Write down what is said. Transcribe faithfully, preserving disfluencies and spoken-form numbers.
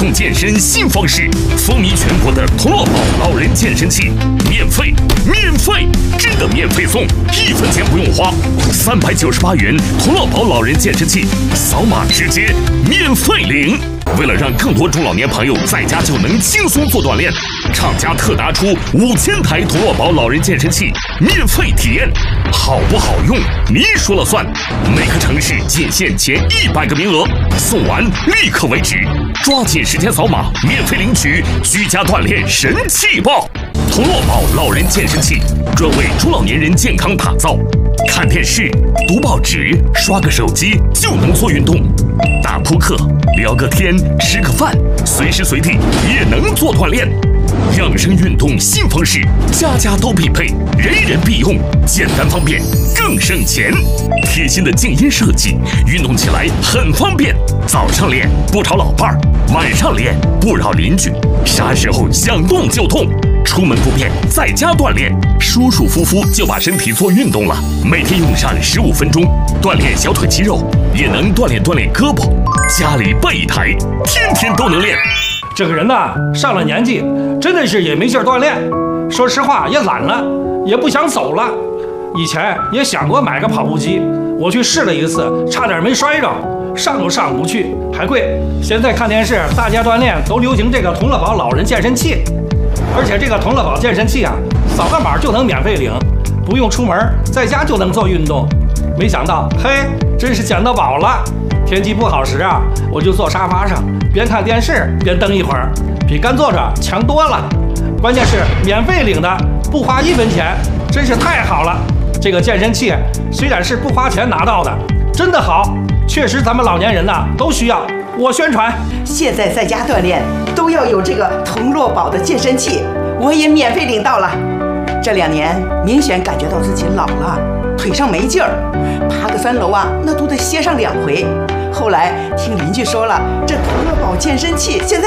动健身新方式，风靡全国的同乐宝老人健身器，免费，免费，真的免费送，一分钱不用花，三百九十八元同乐宝老人健身器，扫码直接免费领。为了让更多中老年朋友在家就能轻松做锻炼，厂家特拿出五千台同乐宝老人健身器免费体验，好不好用你说了算。每个城市仅限前一百个名额，送完立刻为止，抓紧时间扫码免费领取居家锻炼神器吧！同乐宝老人健身器专为中老年人健康打造，看电视、读报纸、刷个手机就能做运动，打扑克、聊个天、吃个饭，随时随地也能做锻炼。养生运动新方式，家家都必备，人人必用，简单方便，更省钱。贴心的静音设计，运动起来很方便。早上练不吵老伴儿，晚上练不扰邻居，啥时候想动就动。出门不便，在家锻炼，舒舒服服就把身体做运动了。每天用上十五分钟，锻炼小腿肌肉，也能锻炼锻炼胳膊。家里备一台，天天都能练。 这个人呐，上了年纪，真的是也没劲儿锻炼。说实话，也懒了，也不想走了。以前也想过买个跑步机，我去试了一次，差点没摔着，上都上不去，还贵。现在看电视，大家锻炼都流行这个同乐宝老人健身器。而且这个同乐宝健身器啊，扫个码就能免费领，不用出门，在家就能做运动。没想到，嘿，真是捡到宝了！天气不好时啊，我就坐沙发上，边看电视边蹬一会儿，比干坐着强多了。关键是免费领的，不花一分钱，真是太好了！这个健身器虽然是不花钱拿到的，真的好，确实咱们老年人呐都需要。我宣传， 现在在家锻炼都要有这个同乐宝的健身器，我也免费领到了。这两年明显感觉到自己老了，腿上没劲儿，爬个三楼啊，那都得歇上两回。后来听邻居说了，这同乐宝健身器现在